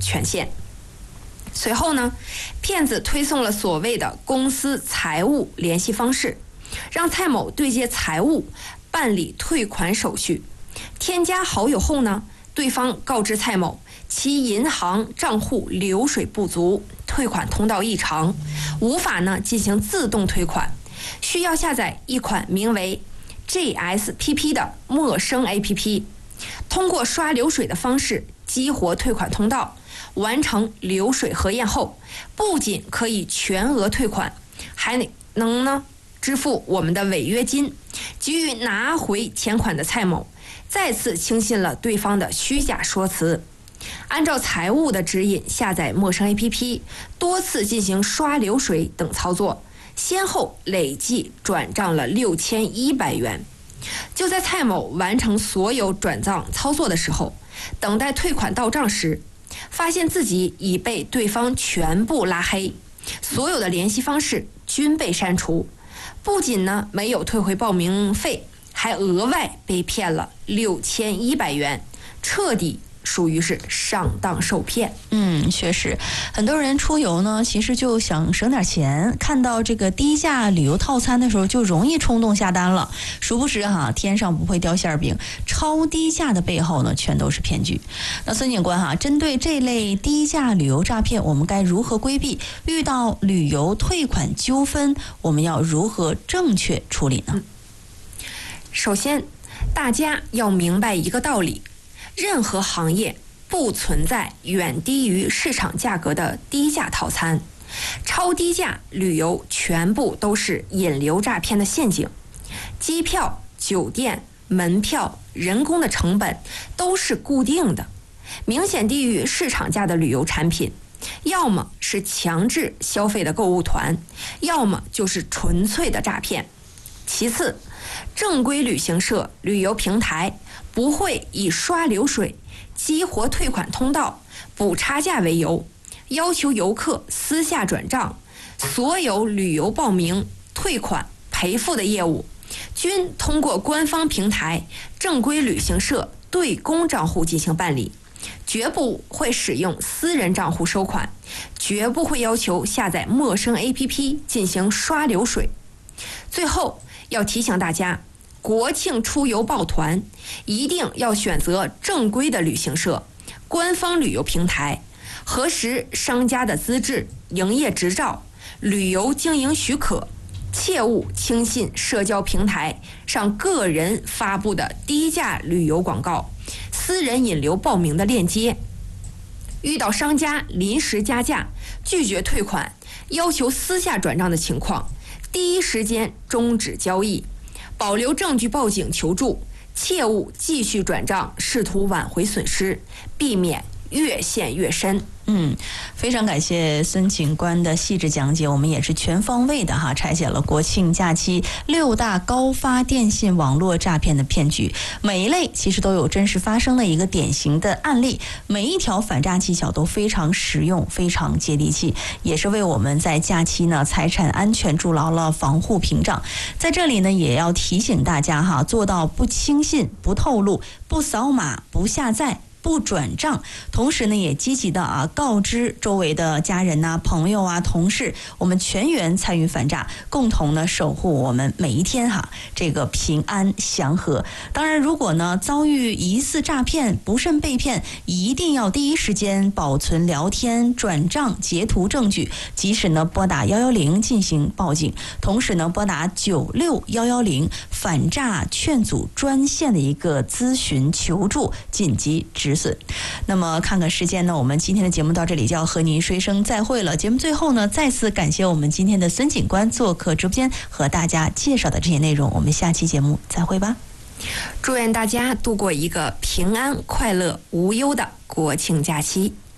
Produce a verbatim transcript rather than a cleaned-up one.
权限。随后呢，骗子推送了所谓的公司财务联系方式，让蔡某对接财务办理退款手续。添加好友后呢，对方告知蔡某其银行账户流水不足，退款通道异常，无法呢进行自动退款，需要下载一款名为 G S P P 的陌生 A P P， 通过刷流水的方式激活退款通道，完成流水核验后，不仅可以全额退款，还能呢支付我们的违约金。急于拿回钱款的蔡某再次轻信了对方的虚假说辞，按照财务的指引下载陌生 A P P， 多次进行刷流水等操作，先后累计转账了六千一百元。就在蔡某完成所有转账操作的时候，等待退款到账时，发现自己已被对方全部拉黑，所有的联系方式均被删除，不仅呢没有退回报名费，还额外被骗了六千一百元，彻底属于是上当受骗。 嗯，确实，很多人出游呢，其实就想省点钱，看到这个低价旅游套餐的时候，就容易冲动下单了。殊不知哈，天上不会掉馅饼，超低价的背后呢，全都是骗局。那孙警官哈，针对这类低价旅游诈骗，我们该如何规避？遇到旅游退款纠纷，我们要如何正确处理呢？ 嗯、首先，大家要明白一个道理。任何行业不存在远低于市场价格的低价套餐，超低价旅游全部都是引流诈骗的陷阱。机票、酒店、门票、人工的成本都是固定的，明显低于市场价的旅游产品，要么是强制消费的购物团，要么就是纯粹的诈骗。其次，正规旅行社、旅游平台不会以刷流水、激活退款通道、补差价为由，要求游客私下转账。所有旅游报名、退款、赔付的业务，均通过官方平台、正规旅行社对公账户进行办理，绝不会使用私人账户收款，绝不会要求下载陌生 A P P 进行刷流水。最后，要提醒大家，国庆出游抱团一定要选择正规的旅行社、官方旅游平台，核实商家的资质、营业执照、旅游经营许可，切勿轻信社交平台上个人发布的低价旅游广告、私人引流报名的链接。遇到商家临时加价、拒绝退款、要求私下转账的情况，第一时间终止交易，保留证据报警求助，切勿继续转账，试图挽回损失，避免越陷越深。 嗯，非常感谢孙警官的细致讲解，我们也是全方位的哈拆解了国庆假期六大高发电信网络诈骗的骗局，每一类其实都有真实发生的一个典型的案例，每一条反诈技巧都非常实用，非常接地气，也是为我们在假期呢财产安全筑牢了防护屏障。在这里呢，也要提醒大家哈，做到不轻信、不透露、不扫码、不下载、不转账，同时呢也积极的啊告知周围的家人呐、啊、朋友啊、同事，我们全员参与反诈，共同呢守护我们每一天哈这个平安祥和。当然，如果呢遭遇疑似诈骗，不慎被骗，一定要第一时间保存聊天、转账截图证据，及时呢拨打一一零进行报警，同时呢拨打九六一一零反诈劝阻专线的一个咨询求助紧急止损。那么看看时间呢，我们今天的节目到这里就要和您说一声再会了。节目最后呢，再次感谢我们今天的孙警官做客直播间和大家介绍的这些内容，我们下期节目再会吧。 祝愿大家度过一个平安、快乐、无忧的国庆假期。